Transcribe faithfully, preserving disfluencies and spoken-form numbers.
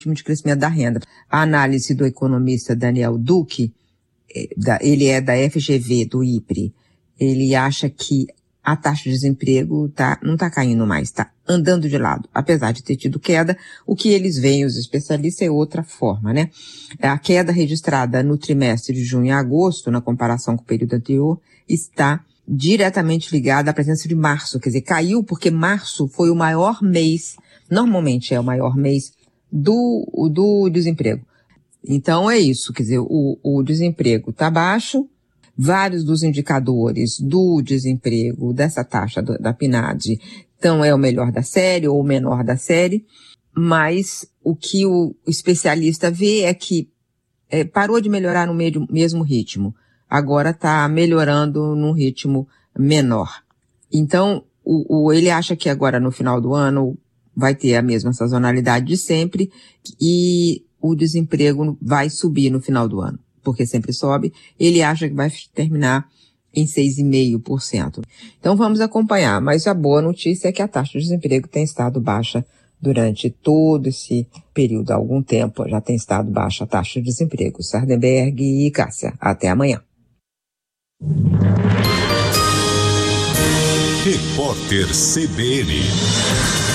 de crescimento da renda. A análise do economista Daniel Duque, ele é da F G V, do I P R E, ele acha que a taxa de desemprego tá, não está caindo mais, está andando de lado, apesar de ter tido queda. O que eles veem, os especialistas, é outra forma, né? A queda registrada no trimestre de junho e agosto, na comparação com o período anterior, está diretamente ligada à presença de março, quer dizer, caiu porque março foi o maior mês, normalmente é o maior mês do, do desemprego. Então é isso, quer dizer, o, o desemprego está baixo, vários dos indicadores do desemprego, dessa taxa do, da P N A D, então é o melhor da série ou o menor da série, mas o que o especialista vê é que é, parou de melhorar no meio, mesmo ritmo, agora está melhorando num ritmo menor. Então, o, o, ele acha que agora no final do ano vai ter a mesma sazonalidade de sempre e o desemprego vai subir no final do ano, porque sempre sobe. Ele acha que vai terminar em seis vírgula cinco por cento. Então vamos acompanhar, mas a boa notícia é que a taxa de desemprego tem estado baixa durante todo esse período. Há algum tempo já tem estado baixa a taxa de desemprego. Sardenberg e Cássia, até amanhã. Repórter C B N